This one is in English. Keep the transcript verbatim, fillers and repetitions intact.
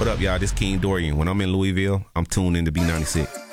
What up, y'all? This King Dorian. When I'm in Louisville, I'm tuned in to B ninety-six.